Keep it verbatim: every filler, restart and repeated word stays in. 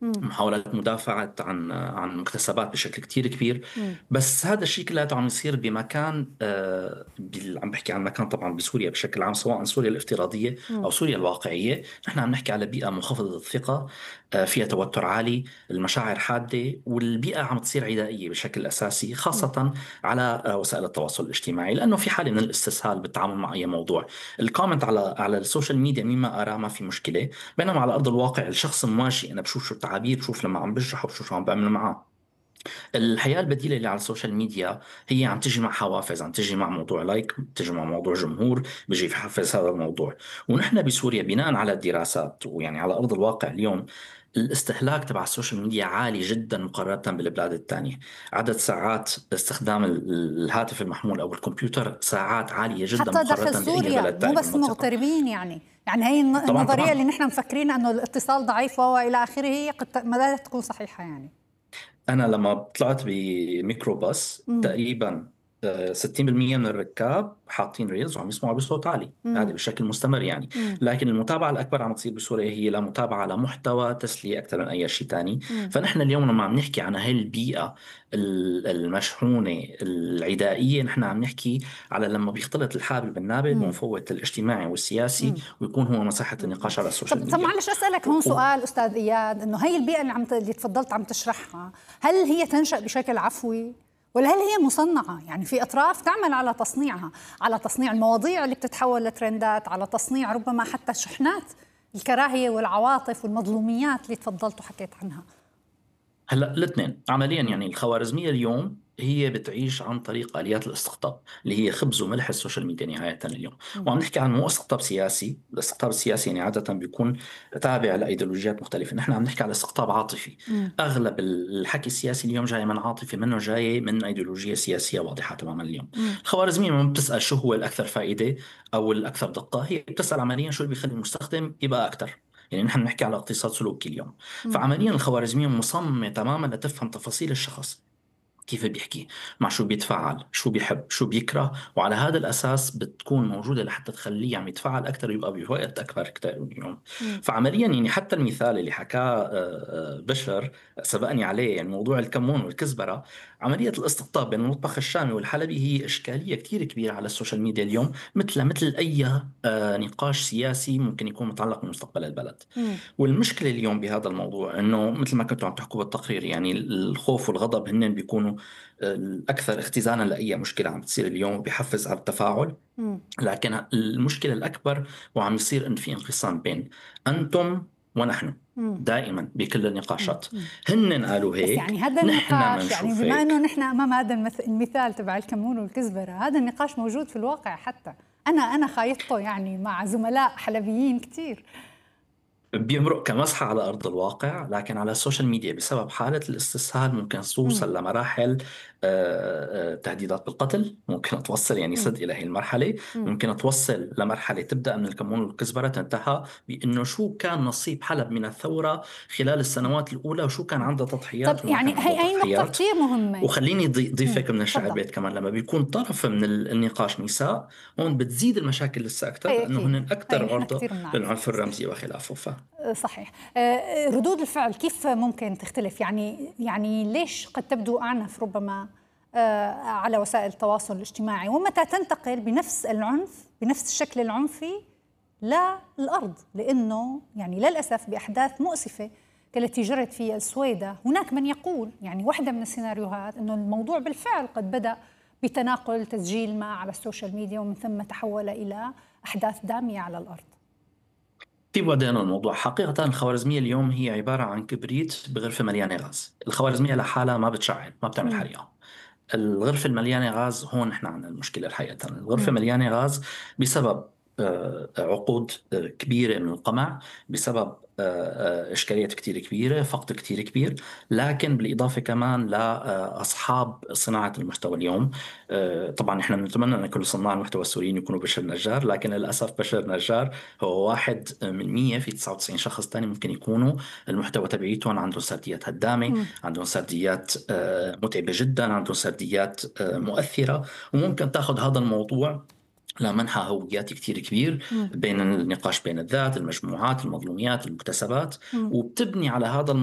مم. محاولة مدافعة عن عن مكتسبات بشكل كتير كبير. مم. بس هذا الشيء كله عم يصير بمكان، آه، بال- عم بحكي عن مكان طبعا بسوريا بشكل عام، سواء سوريا الافتراضية مم. أو سوريا الواقعية. نحن عم نحكي على بيئة منخفضة الثقة، آه، فيها توتر عالي، المشاعر حادة، والبيئة عم تصير عدائية بشكل أساسي، مم. خاصة على آه، وسائل التواصل الاجتماعي، لأنه في حالة من الاستسهال بالتعامل مع أي موضوع. الكومنت على على السوشيال ميديا مما أراه ما في مشكلة، بينما على أرض الواقع الشخص ماشي، أنا بشوف شو التعابير، بشوف لما عم بشرح، وبشوف شو عم بعمل معاه. الحياة البديلة اللي على السوشيال ميديا هي عم تجي مع حوافز، عم تجي مع موضوع لايك، تجي مع موضوع جمهور، بيجي يحفز هذا الموضوع. ونحن بسوريا بناء على الدراسات ويعني على أرض الواقع اليوم، الاستهلاك تبع السوشيال ميديا عالي جدا مقارنة بالبلاد الثانية. عدد ساعات استخدام ال- الهاتف المحمول أو الكمبيوتر ساعات عالية جدا حتى داخل مقارنة بأي سوريا، بلد مو ثاني بس بالمنطقة. مغتربين يعني. يعني هي الن- طبعا النظرية اللي طبعا. نحن مفكرين أنه الاتصال ضعيف وإلى آخره، هي قد ما لا تكون صحيحة يعني. أنا لما طلعت بميكروباص مم. تقريبا آه، ستين بالمية من الركاب حاطين ريلز وعم يسمعوا بصوت عالي، هذا مم. بشكل مستمر يعني. مم. لكن المتابعة الأكبر عم تصير بسوريا هي لمتابعة لمحتوى تسلية أكثر من أي شيء تاني. مم. فنحن اليوم لما عم نحكي عن هاي البيئة ال- المشحونة العدائية، نحن عم نحكي على لما بيختلط الحابل بالنابل مم. ومفوت الاجتماعي والسياسي، مم. ويكون هو مساحة مم. النقاش على طب السوشيال طب ميديا. معلش اسالك هون سؤال استاذ اياد، انه هي البيئه اللي عم ت- اللي تفضلت عم تشرحها، هل هي تنشا بشكل عفوي ولا هل هي مصنعه؟ يعني في اطراف تعمل على تصنيعها، على تصنيع المواضيع اللي بتتحول لترندات، على تصنيع ربما حتى شحنات الكراهيه والعواطف والمظلوميات اللي تفضلت وحكيت عنها. هلا الاثنين عمليا، مم. يعني الخوارزمية اليوم هي بتعيش عن طريق آليات الاستقطاب اللي هي خبز وملح السوشيال ميديا نهاية اليوم. مم. وعم نحكي عن مو استقطاب سياسي، الاستقطاب السياسي يعني عادة بيكون تابع لأيديولوجيات مختلفة، نحن عم نحكي على استقطاب عاطفي. مم. أغلب الحكي السياسي اليوم جاي من عاطفة، منه جاي من أيديولوجية سياسية واضحة تماما اليوم. مم. الخوارزمية ما بتسأل شو هو الأكثر فائدة أو الأكثر دقة، هي بتسأل عمليا شو اللي بيخلي المستخدم يبقى أكثر. يعني نحن بنحكي على اقتصاد سلوكي اليوم. مم. فعمليا الخوارزمية مصممة تماما لتفهم تفاصيل الشخص، كيف بيحكي، مع شو بيتفاعل، شو بيحب، شو بيكره، وعلى هذا الأساس بتكون موجودة لحتى تخليه عم يتفاعل أكثر ويبقى بوقت أكبر كتير اليوم. مم. فعمليا يعني حتى المثال اللي حكاه آه، آه، بشر سبقني عليه، يعني موضوع الكمون والكزبرة، عملية الاستقطاب بين المطبخ الشامي والحلبي هي إشكالية كتير كبيرة على السوشيال ميديا اليوم، مثل مثل أي آه، نقاش سياسي ممكن يكون متعلق بمستقبل البلد. مم. والمشكلة اليوم بهذا الموضوع انه مثل ما كنتوا عم تحكوا بالتقرير، يعني الخوف والغضب هن بيكونوا الاكثر اختزانا لاي مشكلة عم تصير اليوم، وبيحفز على التفاعل. مم. لكن المشكلة الاكبر وعم يصير ان في انقسام بين انتم ونحن مم. دائما بكل مم. النقاشات. مم. هن قالوا بس هيك، يعني هذا نحن النقاش، يعني بنشوف بما انه هيك. نحن امام هذا المث- المثال تبع الكمون والكزبره، هذا النقاش موجود في الواقع. حتى انا انا خايطته يعني مع زملاء حلبيين كثير. بيمرق كمسحة على أرض الواقع، لكن على السوشيال ميديا بسبب حالة الاستسهال ممكن امم. توصل لمراحل آه، آه، تهديدات بالقتل، ممكن توصل يعني امم. صد إلى هي المرحلة. امم. ممكن توصل لمرحلة تبدأ من الكمون والكزبرة تنتهى بأنه شو كان نصيب حلب من الثورة خلال السنوات الأولى، وشو كان عنده طب تضحيات وما يعني كان عنده هي هي النقطه تضحيات. كثير مهمه. وخليني ضي- امم. ضيفك من الشعر تفضل. بيت كمان، لما بيكون طرف من ال- النقاش نساء، هون بتزيد المشاكل لسه أكثر، هي لأنه هن اكيد، هي أكثر نحن عرضة كثير بنعرف. للعنف الرمزي وخلافه. ف صحيح. آه، ردود الفعل كيف ممكن تختلف؟ يعني يعني ليش قد تبدو أعنف ربما آه، على وسائل التواصل الاجتماعي، ومتى تنتقل بنفس العنف، بنفس الشكل العنفي للأرض؟ لأنه يعني للأسف بأحداث مؤسفة كالتي جرت في السويدة، هناك من يقول، يعني واحدة من السيناريوهات، أنه الموضوع بالفعل قد بدأ بتناقل تسجيل ما على السوشيال ميديا، ومن ثم تحول إلى أحداث دامية على الأرض. في بعدين الموضوع حقيقة، الخوارزمية اليوم هي عبارة عن كبريت بغرفة مليانة غاز. الخوارزمية لحالها ما بتشعل، ما بتعمل مم. حريقة. الغرفة المليانة غاز هون احنا عندنا المشكلة الحقيقة. الغرفة مم. مليانة غاز بسبب آه، عقود آه، كبيرة من القمع، بسبب آه، آه، إشكاليات كتير كبيرة، فقد كتير كبير. لكن بالإضافة كمان لأصحاب صناعة المحتوى اليوم. آه، طبعا احنا نتمنى أن كل صناع المحتوى السوريين يكونوا بشر نجار، لكن للأسف بشر نجار هو واحد من مية، في تسعة وتسعين شخص تاني ممكن يكونوا المحتوى تبعيتهم عندهم سرديات هدامة، مم. عندهم سرديات آه، متعبة جدا، عندهم سرديات آه، مؤثرة، وممكن تاخذ هذا الموضوع لمنحى هوياتي كتير كبير مم. بين النقاش بين الذات، المجموعات، المظلوميات، المكتسبات، مم. وبتبني على هذا